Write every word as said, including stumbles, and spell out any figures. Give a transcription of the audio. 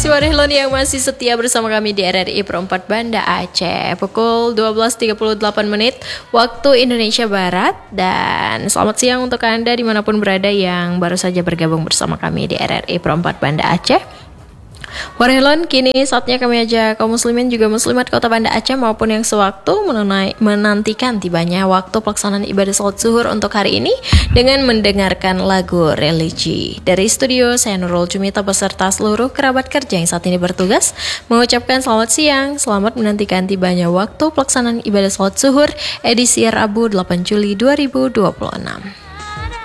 kasih Warehlon yang masih setia bersama kami di R R I Perempat Banda Aceh. Pukul dua belas tiga puluh delapan menit waktu Indonesia Barat. Dan selamat siang untuk Anda dimanapun berada yang baru saja bergabung bersama kami di R R I Perempat Banda Aceh. Warehlon, kini saatnya kami ajak kaum muslimin juga muslimat kota Banda Aceh maupun yang sewaktu menunai, menantikan tibanya waktu pelaksanaan ibadah salat zuhur untuk hari ini dengan mendengarkan lagu religi. Dari studio, saya Nurul Jumita beserta seluruh kerabat kerja yang saat ini bertugas mengucapkan selamat siang, selamat menantikan tibanya waktu pelaksanaan ibadah salat zuhur edisi Rabu delapan Juli dua ribu dua puluh enam.